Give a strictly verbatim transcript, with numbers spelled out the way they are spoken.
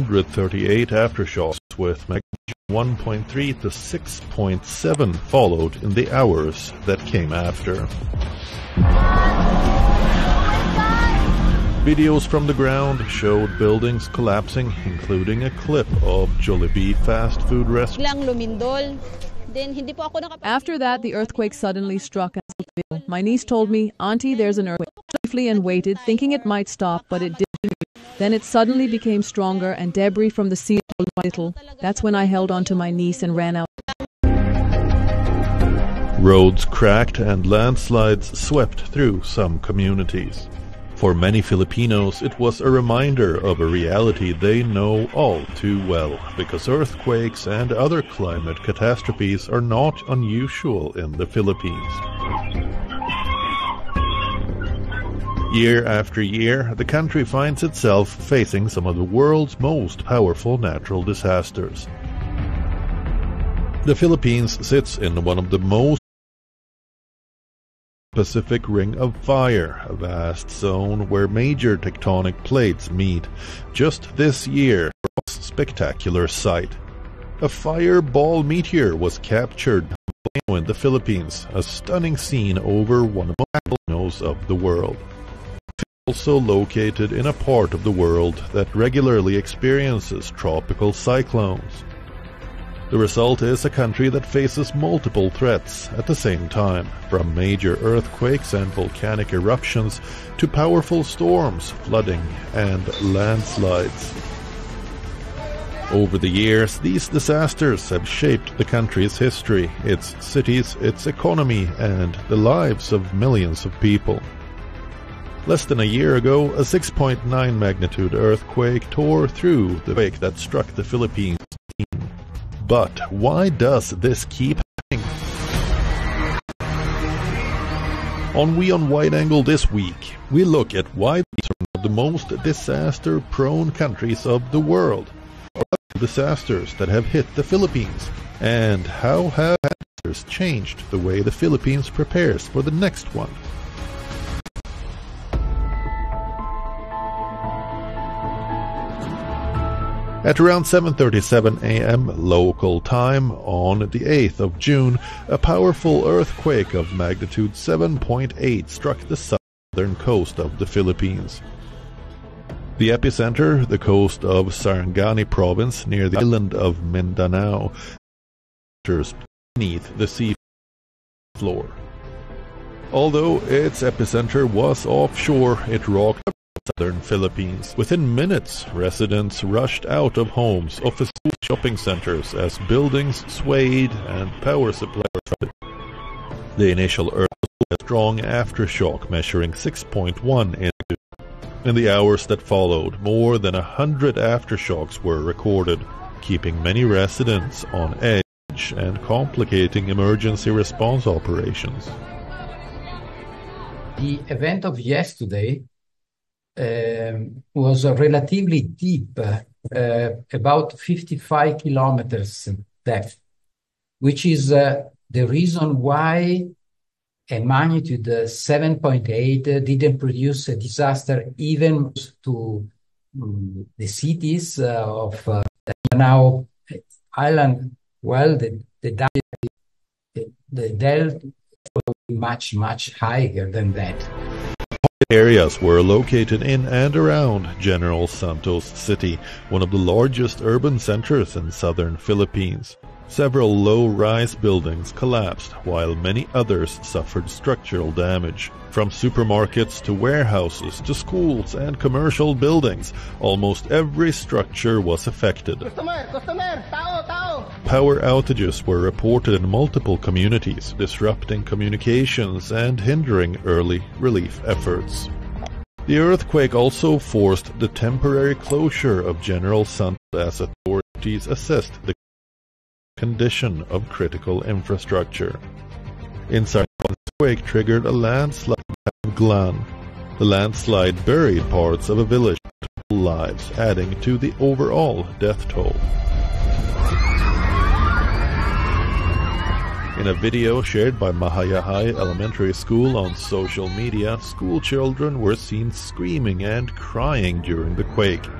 hundred thirty-eight aftershocks with magnitude one point three to six point seven followed in the hours that came after. Videos from the ground showed buildings collapsing, including a clip of Jollibee fast food restaurant. After that, the earthquake suddenly struck. My niece told me, "Auntie, there's an earthquake." Briefly and waited, thinking it might stop, but it didn't. Then it suddenly became stronger, and debris from the sea rolled a little. That's when I held on to my niece and ran out. Roads cracked and landslides swept through some communities. For many Filipinos, it was a reminder of a reality they know all too well, because earthquakes and other climate catastrophes are not unusual in the Philippines. Year after year, the country finds itself facing some of the world's most powerful natural disasters. The Philippines sits in one of the most Pacific Ring of Fire, a vast zone where major tectonic plates meet. Just this year, a spectacular sight. A fireball meteor was captured in the Philippines, a stunning scene over one of the volcanoes of the world. Also located in a part of the world that regularly experiences tropical cyclones. The result is a country that faces multiple threats at the same time, from major earthquakes and volcanic eruptions to powerful storms, flooding, and landslides. Over the years, these disasters have shaped the country's history, its cities, its economy, and the lives of millions of people. Less than a year ago, a six point nine magnitude earthquake tore through the quake that struck the Philippines. But why does this keep happening? On We on Wide Angle this week, we look at why these are the most disaster-prone countries of the world. What are disasters that have hit the Philippines? And how have disasters changed the way the Philippines prepares for the next one? At around seven thirty-seven a m local time on the eighth of June, a powerful earthquake of magnitude seven point eight struck the southern coast of the Philippines. The epicenter, the coast of Sarangani province near the island of Mindanao, beneath the sea floor. Although its epicenter was offshore, it rocked southern Philippines. Within minutes, residents rushed out of homes, offices, shopping centers as buildings swayed and power supply flooded. The initial earthquake was a strong aftershock measuring six point one in In the hours that followed, more than a hundred aftershocks were recorded, keeping many residents on edge and complicating emergency response operations. The event of yesterday Um, was uh, relatively deep, uh, about fifty-five kilometers depth, which is uh, the reason why a magnitude uh, seven point eight uh, didn't produce a disaster even to um, the cities uh, of uh, now island. Well, the the the, the delta was much much higher than that. Areas were located in and around General Santos City, one of the largest urban centers in southern Philippines. Several low-rise buildings collapsed, while many others suffered structural damage. From supermarkets to warehouses to schools and commercial buildings, almost every structure was affected. Customer, customer, tao, tao. Power outages were reported in multiple communities, disrupting communications and hindering early relief efforts. The earthquake also forced the temporary closure of General Santos as authorities assessed the condition of critical infrastructure. Inside, the quake triggered a landslide in Glan. The landslide buried parts of a village, lives, adding to the overall death toll. In a video shared by Mahayahay Elementary School on social media, school children were seen screaming and crying during the quake.